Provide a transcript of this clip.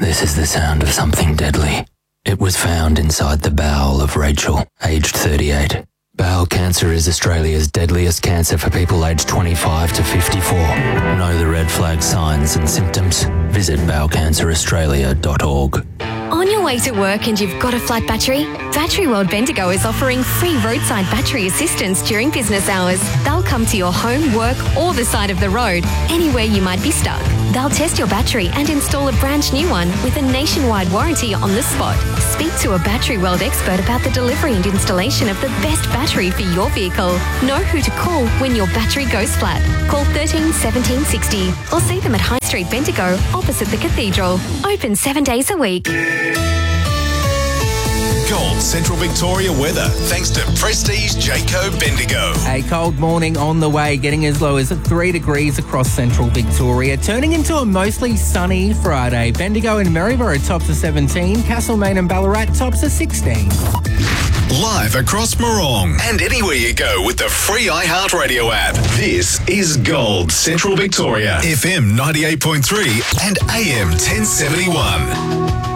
This is the sound of something deadly. It was found inside the bowel of Rachel, aged 38. Bowel cancer is Australia's deadliest cancer for people aged 25 to 54. Know the red flag signs and symptoms? Visit bowelcanceraustralia.org. On your way to work and you've got a flat battery? Battery World Bendigo is offering free roadside battery assistance during business hours. They'll come to your home, work or the side of the road, anywhere you might be stuck. They'll test your battery and install a brand new one with a nationwide warranty on the spot. Speak to a Battery World expert about the delivery and installation of the best battery for your vehicle. Know who to call when your battery goes flat. Call 13 17 60 or see them at High Street Bendigo opposite the Cathedral. Open 7 days a week. Gold Central Victoria weather, thanks to Prestige Jayco Bendigo. A cold morning on the way, getting as low as 3 degrees across central Victoria, turning into a mostly sunny Friday. Bendigo and Maryborough tops of 17, Castlemaine and Ballarat tops of 16. Live across Morong and anywhere you go with the free iHeartRadio app. This is Gold Central Victoria, FM 98.3 and AM 1071.